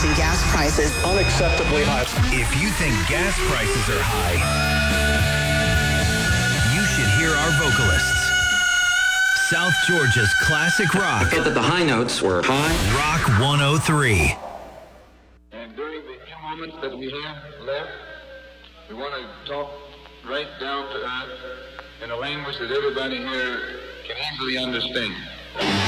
rising gas prices. Unacceptably high. If you think gas prices are high, you should hear our vocalists. South Georgia's classic rock. I felt that the high notes were high. Rock 103. And during the few moments that we have left, we want to talk right down to earth in a language that everybody here can easily understand.